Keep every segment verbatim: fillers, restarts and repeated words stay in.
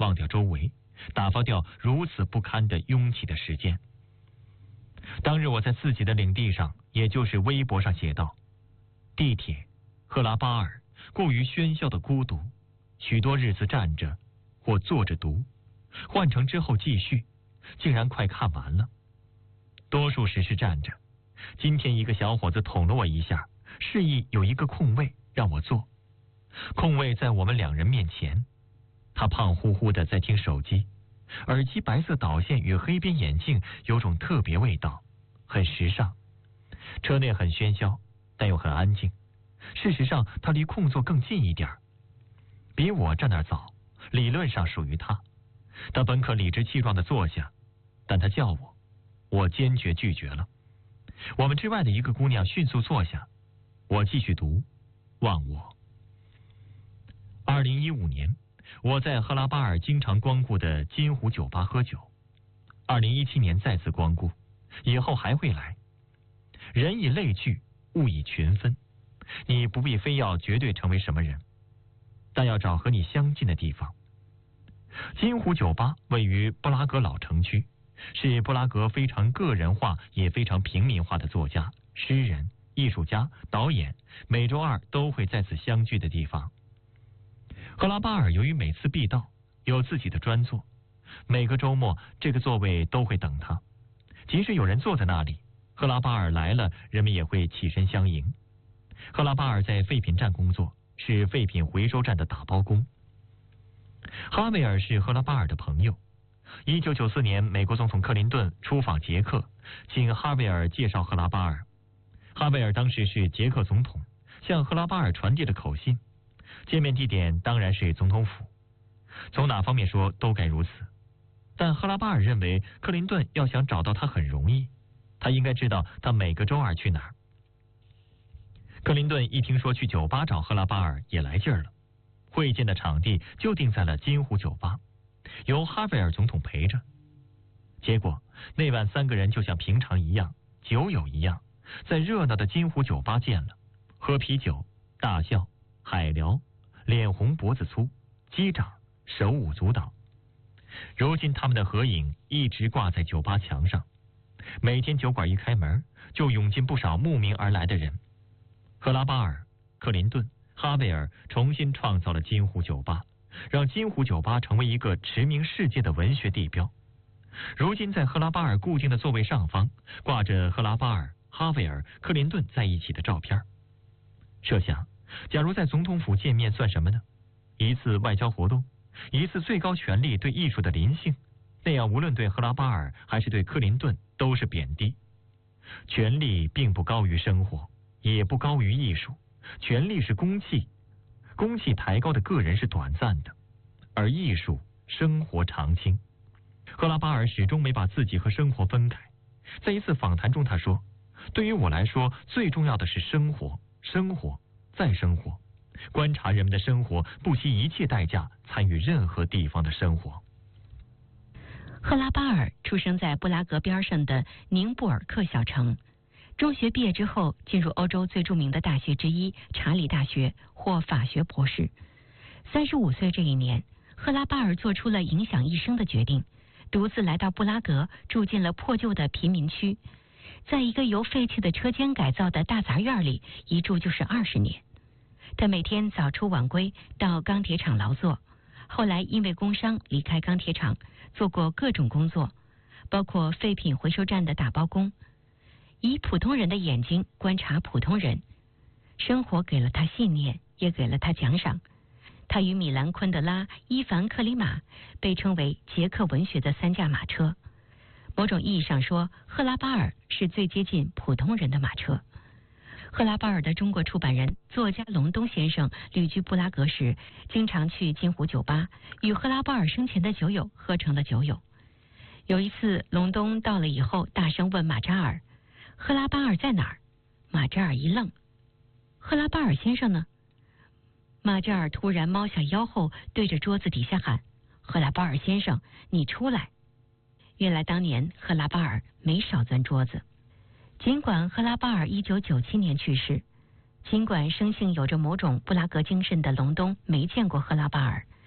忘掉周围，打发掉如此不堪的拥挤的时间。当日我在自己的领地上，也就是微博上写道：地铁赫拉巴尔过于喧嚣的孤独，许多日子站着或坐着读，换乘之后继续，竟然快看完了。多数时是站着，今天一个小伙子捅了我一下，示意有一个空位让我坐。空位在我们两人面前，他胖乎乎的在听手机，耳机白色导线与黑边眼镜有种特别味道，很时尚。车内很喧嚣，但又很安静。事实上他离空座更近一点，比我站那儿早，理论上属于他。他本可理直气壮地坐下，但他叫我，我坚决拒绝了。我们之外的一个姑娘迅速坐下，我继续读，忘我。二零一五年，我在赫拉巴尔经常光顾的金湖酒吧喝酒。二零一七年再次光顾，以后还会来。人以类聚，物以群分，你不必非要绝对成为什么人，但要找和你相近的地方。金湖酒吧位于布拉格老城区，是布拉格非常个人化也非常平民化的作家、诗人、艺术家、导演每周二都会在此相聚的地方。赫拉巴尔由于每次必到，有自己的专座，每个周末这个座位都会等他。即使有人坐在那里，赫拉巴尔来了，人们也会起身相迎。赫拉巴尔在废品站工作，是废品回收站的打包工。哈维尔是赫拉巴尔的朋友。一九九四年，美国总统克林顿出访捷克，请哈维尔介绍赫拉巴尔。哈维尔当时是捷克总统，向赫拉巴尔传递了口信。见面地点当然是总统府，从哪方面说都该如此。但赫拉巴尔认为克林顿要想找到他很容易，他应该知道他每个周二去哪儿。克林顿一听说去酒吧找赫拉巴尔，也来劲儿了。会见的场地就定在了金湖酒吧，由哈维尔总统陪着。结果那晚三个人就像平常一样，酒友一样，在热闹的金湖酒吧见了，喝啤酒、大笑、海聊，脸红脖子粗，击掌，手舞足蹈。如今他们的合影一直挂在酒吧墙上，每天酒馆一开门，就涌进不少慕名而来的人。赫拉巴尔、克林顿、哈维尔重新创造了金湖酒吧，让金湖酒吧成为一个驰名世界的文学地标。如今在赫拉巴尔固定的座位上方，挂着赫拉巴尔、哈维尔、克林顿在一起的照片。设想，假如在总统府见面算什么呢？一次外交活动，一次最高权力对艺术的临幸，那样无论对赫拉巴尔还是对克林顿都是贬低。权力并不高于生活，也不高于艺术。权力是公器，公器抬高的个人是短暂的，而艺术、生活长青。赫拉巴尔始终没把自己和生活分开。在一次访谈中他说，对于我来说，最重要的是生活，生活再生活，观察人们的生活，不惜一切代价参与任何地方的生活。 赫拉巴尔出生在布拉格边上的宁布尔克小城，中学毕业之后进入欧洲最著名的大学之一查理大学，获法学博士。三十五岁这一年，赫拉巴尔做出了影响一生的决定，独自来到布拉格，住进了破旧的贫民区，在一个由废弃的车间改造的大杂院里，一住就是二十年。他每天早出晚归，到钢铁厂劳作，后来因为工伤离开钢铁厂，做过各种工作，包括废品回收站的打包工。以普通人的眼睛观察普通人，生活给了他信念，也给了他奖赏。他与米兰昆德拉、伊凡克里马被称为捷克文学的三驾马车。某种意义上说，赫拉巴尔是最接近普通人的马车。赫拉巴尔的中国出版人、作家隆东先生旅居布拉格时，经常去金湖酒吧，与赫拉巴尔生前的酒友喝成了酒友。有一次，隆东到了以后，大声问马扎尔：“赫拉巴尔在哪儿？”马扎尔一愣：“赫拉巴尔先生呢？”马扎尔突然猫下腰后，对着桌子底下喊：“赫拉巴尔先生，你出来！”原来当年赫拉巴尔没少钻桌子。尽管赫拉巴尔一九九七年去世，尽管生性有着某种布拉格精神的隆东没见过赫拉巴尔，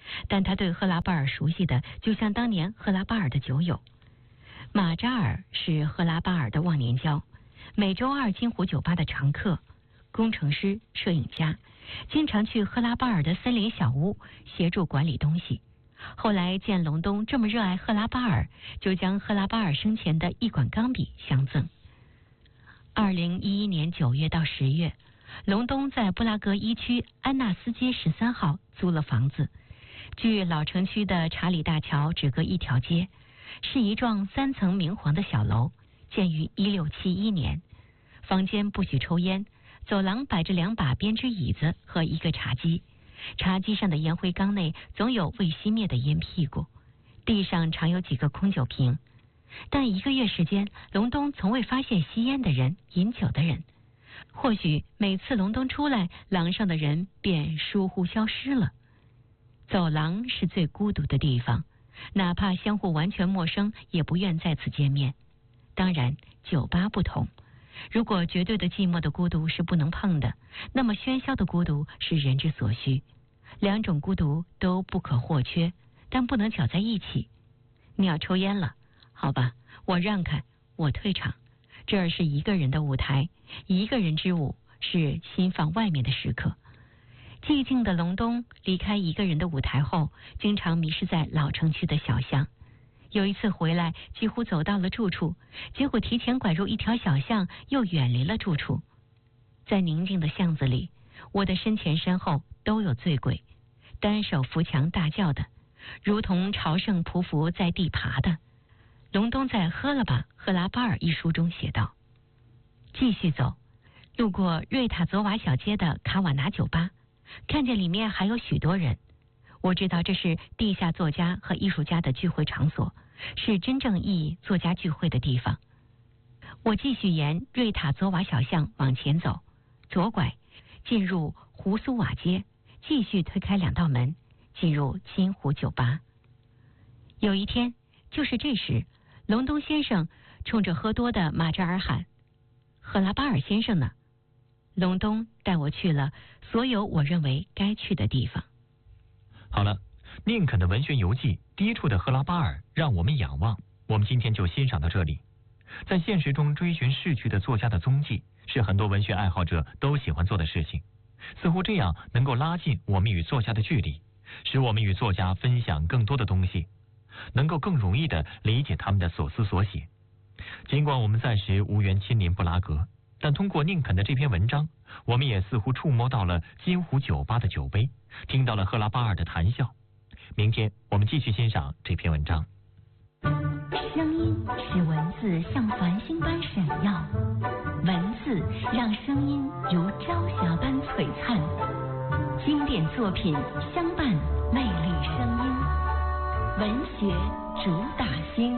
但他对赫拉巴尔熟悉的就像当年赫拉巴尔的酒友。马扎尔是赫拉巴尔的忘年交，每周二金湖酒吧的常客，工程师、摄影家，经常去赫拉巴尔的森林小屋协助管理东西。后来见隆冬这么热爱赫拉巴尔，就将赫拉巴尔生前的一管钢笔相赠。二零一一年九月到十月，隆冬在布拉格一区安纳斯街十三号租了房子，距老城区的查理大桥只隔一条街，是一幢三层明黄的小楼，建于一六七一年。房间不许抽烟，走廊摆着两把编织椅子和一个茶几，茶几上的烟灰缸内总有未熄灭的烟屁股，地上常有几个空酒瓶。但一个月时间，隆冬从未发现吸烟的人、饮酒的人。或许每次隆冬出来，廊上的人便疏忽消失了。走廊是最孤独的地方，哪怕相互完全陌生，也不愿再次见面。当然，酒吧不同。如果绝对的寂寞的孤独是不能碰的，那么喧嚣的孤独是人之所需。两种孤独都不可或缺，但不能搅在一起。你要抽烟了，好吧，我让开，我退场。这儿是一个人的舞台，一个人之舞是心放外面的时刻。寂静的隆冬离开一个人的舞台后，经常迷失在老城区的小巷。有一次回来，几乎走到了住处，结果提前拐入一条小巷，又远离了住处。在宁静的巷子里，我的身前身后都有醉鬼，单手扶墙大叫的，如同朝圣匍匐在地爬的。隆冬在《喝了吧，赫拉巴尔》一书中写道。继续走，路过瑞塔佐瓦小街的卡瓦纳酒吧，看见里面还有许多人。我知道这是地下作家和艺术家的聚会场所，是真正意义作家聚会的地方。我继续沿瑞塔佐瓦小巷往前走，左拐进入胡苏瓦街，继续推开两道门，进入金湖酒吧。有一天，就是这时，隆冬先生冲着喝多的马扎尔喊：“赫拉巴尔先生呢？”隆冬带我去了所有我认为该去的地方。 好了，宁肯的文学游记，低处的赫拉巴尔，让我们仰望。我们今天就欣赏到这里。在现实中追寻逝去的作家的踪迹，是很多文学爱好者都喜欢做的事情。似乎这样能够拉近我们与作家的距离，使我们与作家分享更多的东西，能够更容易地理解他们的所思所写。尽管我们暂时无缘亲临布拉格，但通过宁肯的这篇文章，我们也似乎触摸到了金湖酒吧的酒杯，听到了赫拉巴尔的谈笑。明天我们继续欣赏这篇文章。 声音使文字像繁星般闪耀，文字让声音如朝霞般璀璨。经典作品相伴，魅力声音，文学主打星。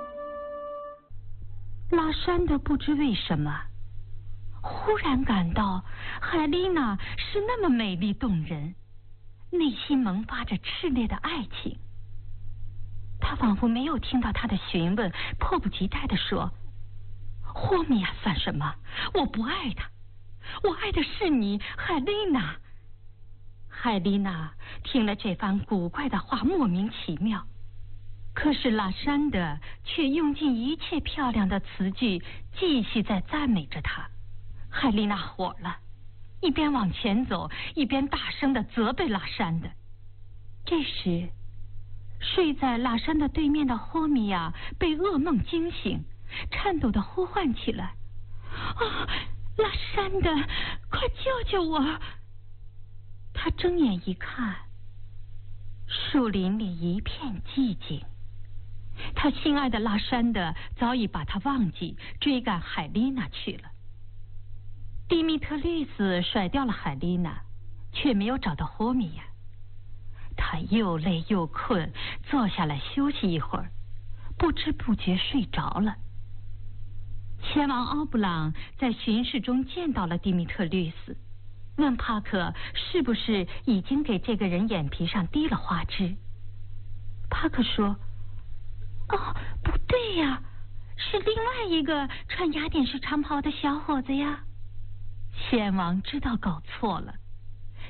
拉山德不知为什么，忽然感到海丽娜是那么美丽动人，内心萌发着炽烈的爱情。他仿佛没有听到他的询问，迫不及待地说：“霍米亚算什么？我不爱他，我爱的是你，海丽娜。”海丽娜听了这番古怪的话，莫名其妙。可是拉山德却用尽一切漂亮的词句，继续在赞美着他。海丽娜火了，一边往前走，一边大声地责备拉山德。这时，睡在拉山德对面的霍米亚被噩梦惊醒，颤抖地呼唤起来：“啊，拉山德，快救救我！”他睁眼一看，树林里一片寂静。他心爱的拉山德早已把他忘记，追赶海丽娜去了。蒂米特律斯甩掉了海丽娜，却没有找到霍米亚。他又累又困，坐下来休息一会儿，不知不觉睡着了。前王奥布朗在巡视中见到了蒂米特律斯，问帕克是不是已经给这个人眼皮上滴了花枝。帕克说：“哦，不对呀，是另外一个穿雅典式长袍的小伙子呀。”先王知道搞错了，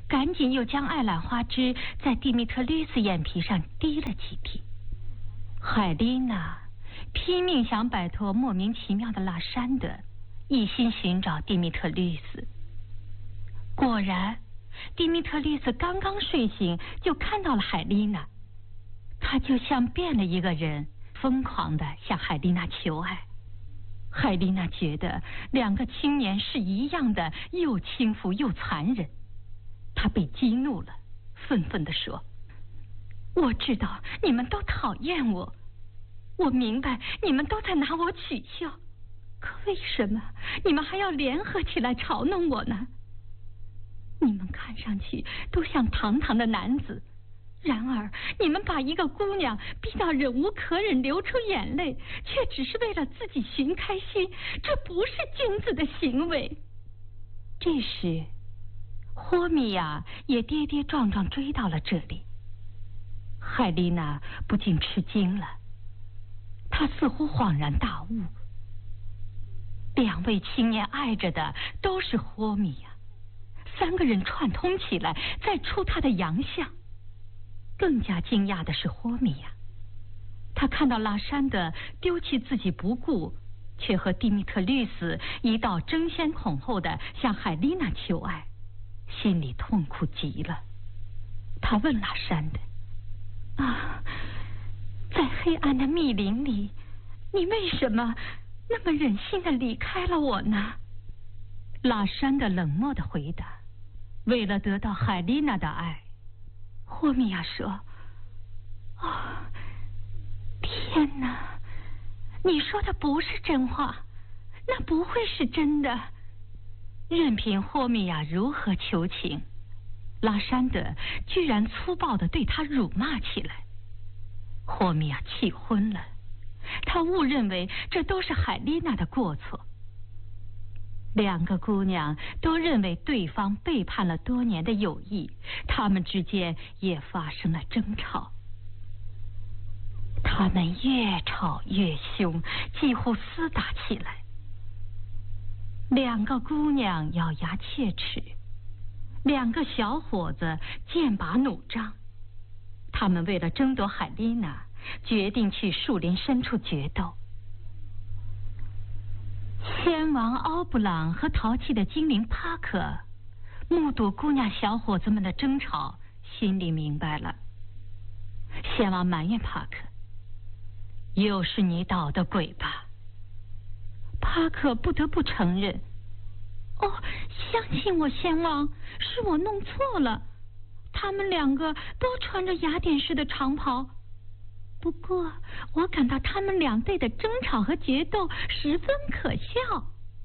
赶紧又将艾兰花枝在蒂米特律斯眼皮上滴了几滴。海丽娜拼命想摆脱莫名其妙的拉山德，一心寻找蒂米特律斯。果然，蒂米特律斯刚刚睡醒，就看到了海丽娜，他就像变了一个人，疯狂地向海丽娜求爱。海丽娜觉得两个青年是一样的，又轻浮又残忍。她被激怒了，愤愤地说：我知道你们都讨厌我，我明白你们都在拿我取笑，可为什么你们还要联合起来嘲弄我呢？你们看上去都像堂堂的男子，然而你们把一个姑娘逼到忍无可忍，流出眼泪，却只是为了自己寻开心，这不是君子的行为。这时霍米娅也跌跌撞撞追到了这里。海丽娜不禁吃惊了，她似乎恍然大悟，两位青年爱着的都是霍米娅，三个人串通起来再出他的洋相。更加惊讶的是霍米娅，他看到拉山德丢弃自己不顾，却和蒂米特律斯一道争先恐后的向海丽娜求爱，心里痛苦极了。他问拉山德：啊，在黑暗的密林里，你为什么那么忍心的离开了我呢？拉山德冷漠的回答：为了得到海丽娜的爱。霍米娅说：哦，天哪，你说的不是真话，那不会是真的。任凭霍米娅如何求情，拉山德居然粗暴地对他辱骂起来。霍米娅气昏了，他误认为这都是海丽娜的过错。两个姑娘都认为对方背叛了多年的友谊，她们之间也发生了争吵。她们越吵越凶，几乎厮打起来。两个姑娘咬牙切齿，两个小伙子剑拔弩张。他们为了争夺海丽娜，决定去树林深处决斗。先王奥布朗和淘气的精灵帕克目睹姑娘小伙子们的争吵，心里明白了。先王埋怨帕克：又是你捣的鬼吧？帕克不得不承认：哦，相信我，先王，是我弄错了。他们两个都穿着雅典式的长袍，不过我感到他们两队的争吵和决斗十分可笑。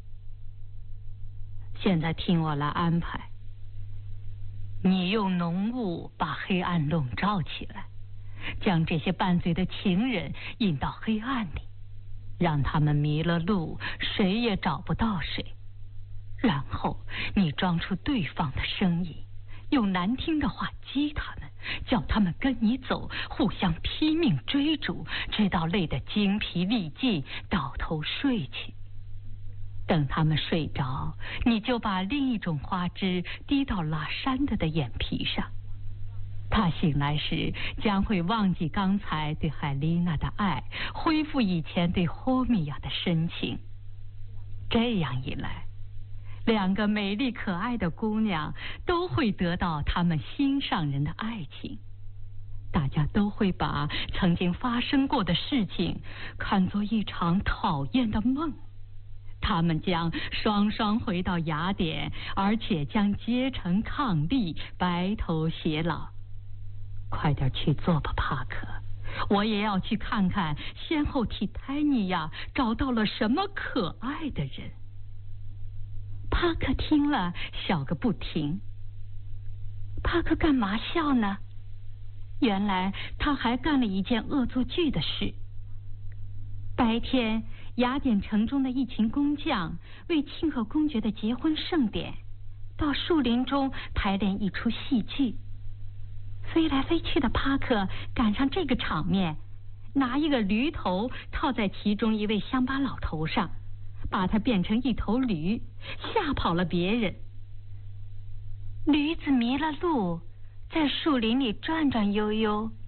现在听我来安排，你用浓雾把黑暗笼罩起来，将这些拌嘴的情人引到黑暗里，让他们迷了路，谁也找不到谁。然后你装出对方的声音，用难听的话激他们，叫他们跟你走，互相拼命追逐，直到累得精疲力尽，倒头睡去。等他们睡着，你就把另一种花枝滴到拉山德的眼皮上。他醒来时将会忘记刚才对海丽娜的爱，恢复以前对霍米娅的深情。这样一来，两个美丽可爱的姑娘都会得到他们心上人的爱情。大家都会把曾经发生过的事情看作一场讨厌的梦。他们将双双回到雅典，而且将结成伉俪，白头偕老。快点去做吧，帕克，我也要去看看先后替泰尼亚找到了什么可爱的人。帕克听了笑个不停。帕克干嘛笑呢？原来他还干了一件恶作剧的事。白天，雅典城中的一群工匠为庆贺公爵的结婚盛典，到树林中排练一出戏剧。飞来飞去的帕克赶上这个场面，拿一个驴头套在其中一位乡巴老头上，把他变成一头驴，吓跑了别人。 驴子迷了路，在树林里转转悠悠，